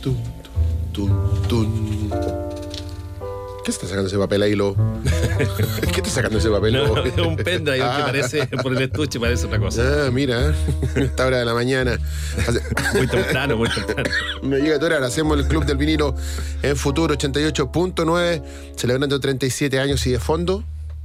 Tun, tun, tun. ¿Qué está sacando ese papel ahí, lo? ¿Qué está sacando ese papel? No, es un pendrive que parece, por el estuche parece otra cosa. Ah, mira, esta hora de la mañana. Muy temprano, muy temprano. Me llega tu hora, hacemos el Club del Vinilo en Futuro 88.9, celebrando 37 años y de fondo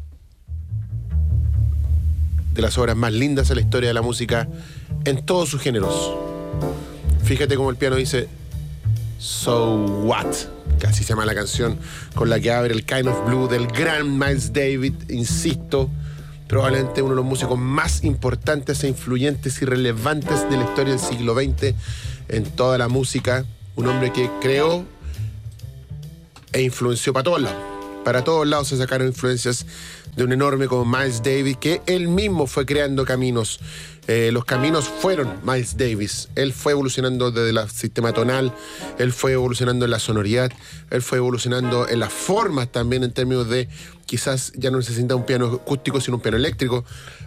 de las obras más lindas de la historia de la música en todos sus géneros. Fíjate cómo el piano dice So What, que así se llama la canción con la que abre el Kind of Blue del gran Miles Davis, insisto, probablemente uno de los músicos más importantes e influyentes y relevantes de la historia del siglo XX en toda la música, un hombre que creó e influenció para todos lados. Para todos lados se sacaron influencias de un enorme como Miles Davis, que él mismo fue creando caminos. Los caminos fueron Miles Davis. Él fue evolucionando desde el sistema tonal, él fue evolucionando en la sonoridad, él fue evolucionando en las formas también, en términos de quizás ya no necesita un piano acústico, sino un piano eléctrico.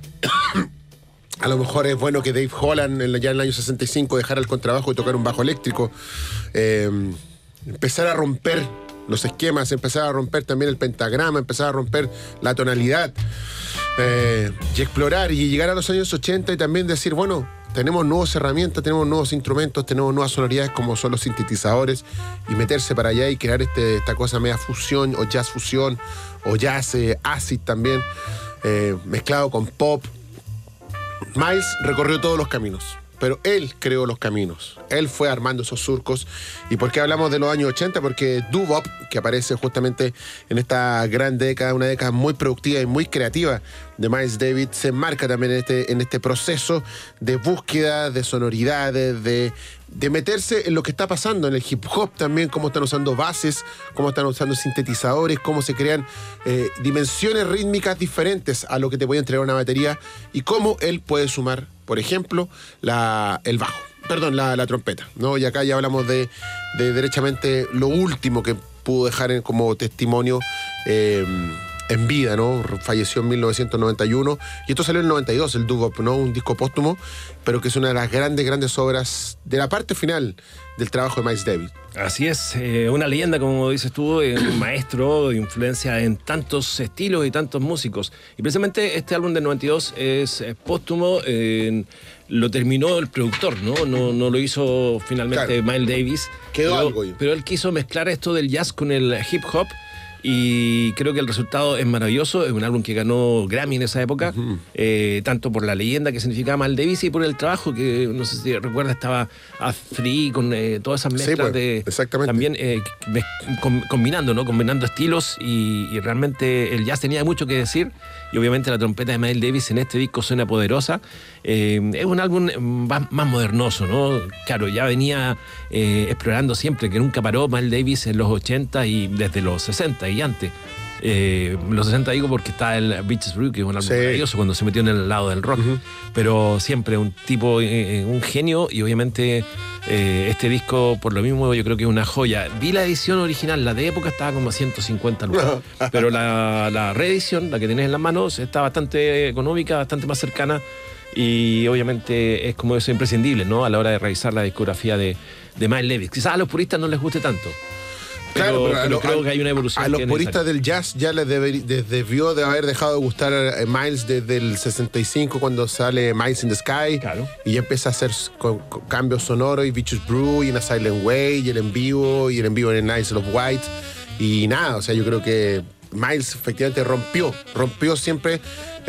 A lo mejor es bueno que Dave Holland ya en el año 65 dejara el contrabajo y tocar un bajo eléctrico. Empezar a romper los esquemas, empezar a romper también el pentagrama, empezar a romper la tonalidad, y explorar y llegar a los años 80 y también decir, bueno, tenemos nuevas herramientas, tenemos nuevos instrumentos, tenemos nuevas sonoridades como son los sintetizadores, y meterse para allá y crear esta cosa media fusión o jazz fusión o jazz acid también, mezclado con pop. Miles recorrió todos los caminos, pero él creó los caminos. Él fue armando esos surcos. ¿Y por qué hablamos de los años 80? Porque doo-wop, que aparece justamente en esta gran década, una década muy productiva y muy creativa de Miles Davis, se enmarca también en este proceso de búsqueda de sonoridades, de meterse en lo que está pasando en el hip hop también, cómo están usando bases, cómo están usando sintetizadores, cómo se crean dimensiones rítmicas diferentes a lo que te puede entregar una batería, y cómo él puede sumar, por ejemplo, el bajo, la trompeta, ¿no? Y acá ya hablamos de derechamente lo último que pudo dejar como testimonio en vida, ¿no? Falleció en 1991 y esto salió en el 92, el doo-wop, ¿no? Un disco póstumo, pero que es una de las grandes obras de la parte final del trabajo de Miles Davis. Así es, una leyenda, como dices tú, un maestro de influencia en tantos estilos y tantos músicos. Y precisamente este álbum del 92 es póstumo, lo terminó el productor, ¿no? No lo hizo finalmente, claro. Miles Davis. Quedó algo. Pero él quiso mezclar esto del jazz con el hip hop. Y creo que el resultado es maravilloso. Es un álbum que ganó Grammy en esa época, tanto por la leyenda que significaba Miles Davis y por el trabajo que, no sé si recuerdas, estaba Free con todas esas mezclas, sí, pues, exactamente. También combinando, ¿no? Combinando estilos, y realmente el jazz tenía mucho que decir, y obviamente la trompeta de Miles Davis en este disco suena poderosa. Es un álbum más modernoso, ¿no? Claro, ya venía explorando siempre, que nunca paró Miles Davis en los 80 y desde los 60 y antes. Los 60 digo porque está el Beaches Brew, que es un álbum maravilloso cuando se metió en el lado del rock, pero siempre un tipo, un genio, y obviamente este disco por lo mismo yo creo que es una joya. Vi la edición original, la de época estaba como a 150 lucas, pero la reedición, la que tenés en las manos, está bastante económica, bastante más cercana, y obviamente es como eso imprescindible, ¿no? A la hora de revisar la discografía de Miles Davis. Quizás a los puristas no les guste tanto. Claro, pero creo que hay una evolución. A los puristas del jazz ya les debió de haber dejado de gustar Miles desde el 65, cuando sale Miles in the Sky, claro. Y ya empieza a hacer cambios sonoros, y Beaches Brew, y In a Silent Way, y el en vivo en el Nights of White, y nada, o sea, yo creo que Miles efectivamente rompió siempre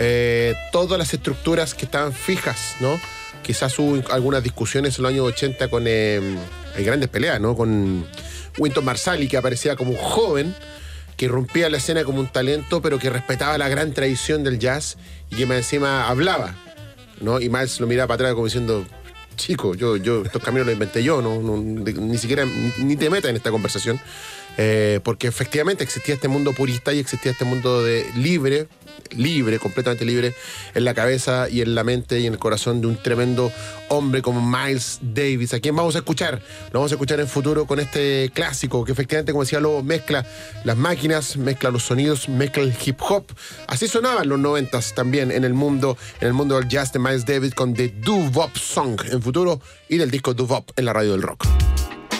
todas las estructuras que estaban fijas, ¿no? Quizás hubo algunas discusiones en los años 80 hay grandes peleas, ¿no? Con Wynton Marsalis, que aparecía como un joven que rompía la escena como un talento, pero que respetaba la gran tradición del jazz y que más encima hablaba, ¿no? Y Miles lo miraba para atrás como diciendo, chico, yo estos caminos los inventé yo, ni siquiera ni te metas en esta conversación, porque efectivamente existía este mundo purista y existía este mundo de libre, completamente libre, en la cabeza y en la mente y en el corazón de un tremendo hombre como Miles Davis, a quien vamos a escuchar. Lo vamos a escuchar en futuro con este clásico que efectivamente, como decía Lobo, mezcla las máquinas, mezcla los sonidos, mezcla el hip hop. Así sonaban los 90s también en el mundo del jazz de Miles Davis, con The Doo-Wop Song en futuro, y del disco Doo-Wop en la radio del rock.